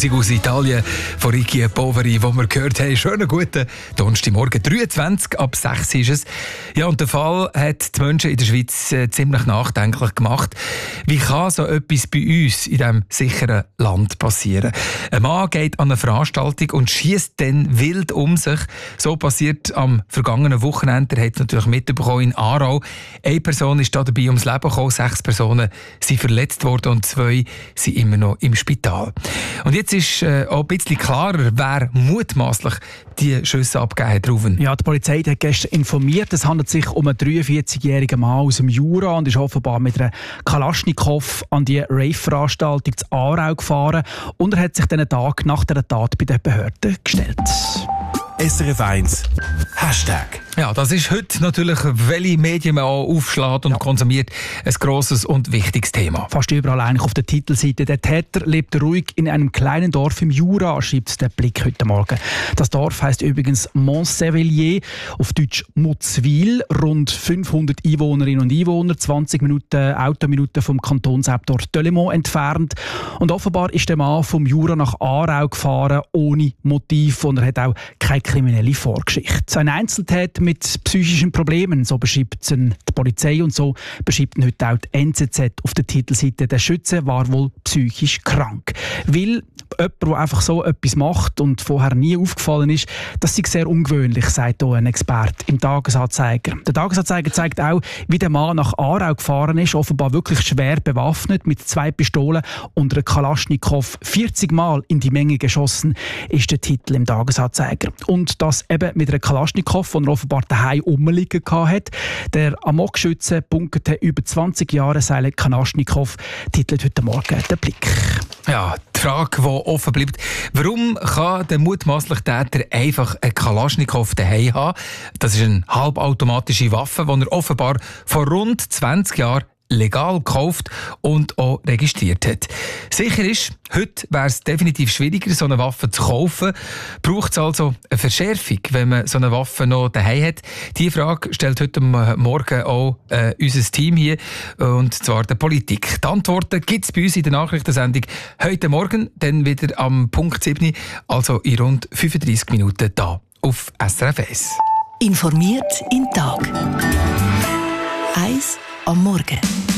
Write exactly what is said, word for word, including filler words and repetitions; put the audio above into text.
Musik aus Italien von Ricky Poveri, die wir gehört haben. Schönen guten Donnerstagmorgen, dreiundzwanzig ab sechs ist es. Ja, und der Fall hat die Menschen in der Schweiz äh, ziemlich nachdenklich gemacht. Wie kann so etwas bei uns in diesem sicheren Land passieren? Ein Mann geht an eine Veranstaltung und schießt dann wild um sich. So passiert am vergangenen Wochenende. Er hat es natürlich mitbekommen in Aarau. Eine Person ist da dabei ums Leben gekommen, sechs Personen sind verletzt worden und zwei sind immer noch im Spital. Und jetzt ist äh, auch ein bisschen klarer, wer mutmaßlich die Schüsse abgegeben hat. Rufen. Ja, die Polizei hat gestern informiert, es handelt sich um einen dreiundvierzigjährigen Mann aus dem Jura und ist offenbar mit einer Kalaschnikow an die Rave-Veranstaltung zu Aarau gefahren und er hat sich diesen Tag nach der Tat bei den Behörden gestellt. S R F eins Hashtag. Ja, das ist heute natürlich, welche Medien man auch aufschlägt und ja. konsumiert, ein grosses und wichtiges Thema. Fast überall eigentlich auf der Titelseite. Der Täter lebt ruhig in einem kleinen Dorf im Jura, schreibt der Blick heute Morgen. Das Dorf heisst übrigens Montsevellier, auf Deutsch Mutzwil. Rund fünfhundert Einwohnerinnen und Einwohner, zwanzig Minuten Autominuten vom Kantonshauptort Delémont entfernt. Und offenbar ist der Mann vom Jura nach Aarau gefahren, ohne Motiv, und er hat auch keine kriminelle Vorgeschichte. Ein Einzeltäter mit psychischen Problemen, so beschreibt ihn die Polizei und so beschreibt ihn heute auch die N Z Z auf der Titelseite. Der Schütze war wohl psychisch krank. Weil jemand, der einfach so etwas macht und vorher nie aufgefallen ist, das ist sehr ungewöhnlich, sagt hier ein Experte im Tagesanzeiger. Der Tagesanzeiger zeigt auch, wie der Mann nach Aarau gefahren ist, offenbar wirklich schwer bewaffnet, mit zwei Pistolen und einer Kalaschnikow vierzig Mal in die Menge geschossen, ist der Titel im Tagesanzeiger. Und das eben mit einer Kalaschnikow, die er offenbar daheim rumliegen hatte. Der Amokschütze bunkerte über zwanzig Jahre seine Kalaschnikow, titelt heute Morgen der Blick. Ja, die Frage, die offen bleibt, warum kann der mutmaßliche Täter einfach eine Kalaschnikow daheim haben? Das ist eine halbautomatische Waffe, die er offenbar vor rund zwanzig Jahren legal gekauft und auch registriert hat. Sicher ist, heute wäre es definitiv schwieriger, so eine Waffe zu kaufen. Braucht es also eine Verschärfung, wenn man so eine Waffe noch daheim hat? Diese Frage stellt heute Morgen auch äh, unser Team hier, und zwar der Politik. Die Antworten gibt es bei uns in der Nachrichtensendung heute Morgen, dann wieder am Punkt sieben, also in rund fünfunddreissig Minuten da auf S R F eins. Informiert in Tag. Eins am Morgen.